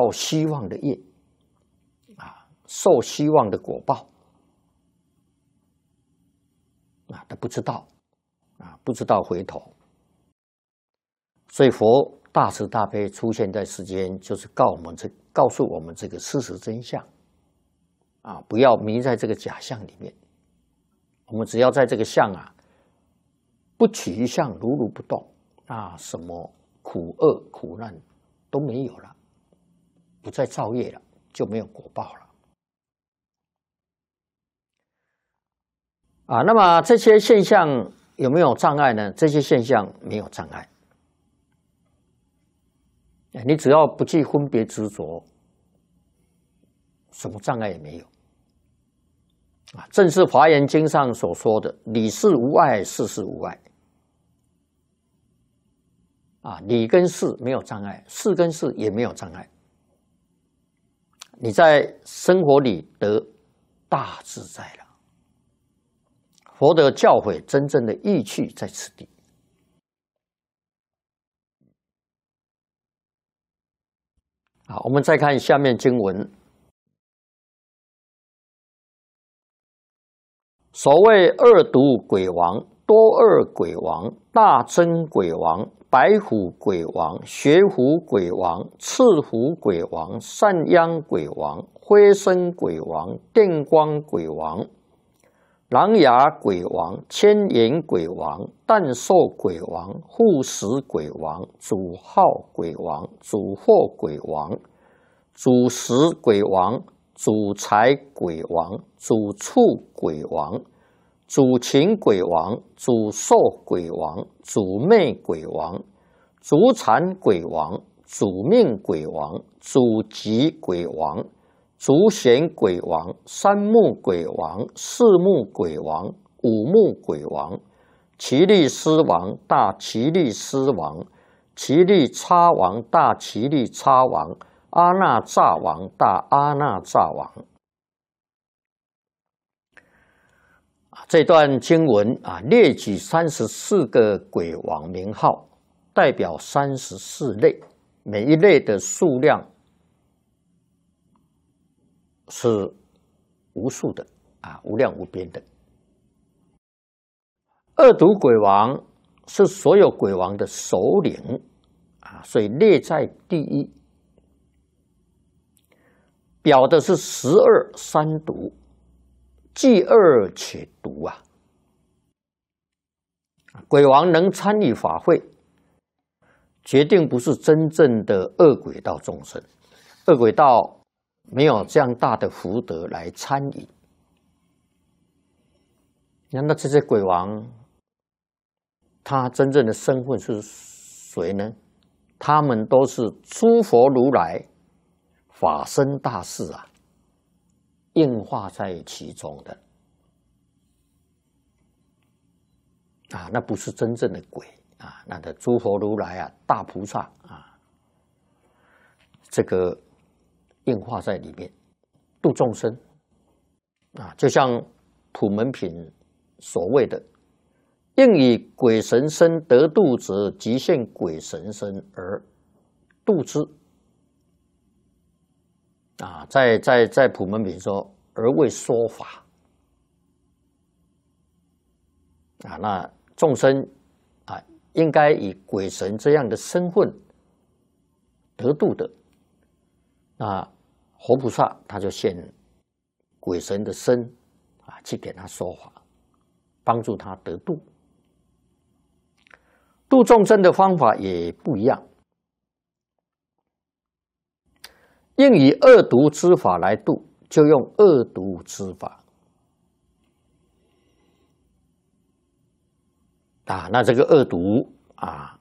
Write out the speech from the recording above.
造希望的业受希望的果报他不知道不知道回头。所以佛大慈大悲出现在世间，就是告诉我们这个事实真相不要迷在这个假象里面。我们只要在这个相不取一相，如如不动，什么苦厄苦难都没有了，不再造业了，就没有果报了。那么这些现象有没有障碍呢？这些现象没有障碍。你只要不去分别执着，什么障碍也没有。正是《华严经》上所说的理事无碍，事事无碍。理跟事没有障碍，事跟事也没有障碍。你在生活里得大自在了。佛的教诲真正的意趣在此地。我们再看下面经文。所谓二毒鬼王、多二鬼王、大真鬼王、白虎鬼王、学虎鬼王、赤虎鬼王、善殃鬼王、灰身鬼王、电光鬼王、狼牙鬼王、千眼鬼王、诞寿鬼王、护食鬼王、主号鬼王、主祸鬼王、主食鬼王、主财鬼王、主畜鬼王、主禽鬼王、主兽鬼王、主魅鬼王、主产鬼王、主命鬼王、主吉鬼王、主显鬼王、三目鬼王、四目鬼王、五目鬼王、奇力狮王、大奇力狮王、奇力叉王、大奇力叉王、阿那吒王、大阿那吒王。这段经文列举34个鬼王名号，代表34类，每一类的数量是无数的无量无边的。二毒鬼王是所有鬼王的首领所以列在第一，表的是12三毒，既恶且毒鬼王能参与法会，决定不是真正的恶鬼道众生，恶鬼道没有这样大的福德来参与。那这些鬼王，他真正的身份是谁呢？他们都是诸佛如来法身大士应化在其中的那不是真正的鬼那的诸佛如来大菩萨这个应化在里面度众生就像普门品所谓的应以鬼神身得度者，即现鬼神身而度之在普门品说而为说法那众生应该以鬼神这样的身份得度的，那活菩萨他就现鬼神的身去给他说法，帮助他得度。度众生的方法也不一样，应以恶毒之法来度，就用恶毒之法那这个恶毒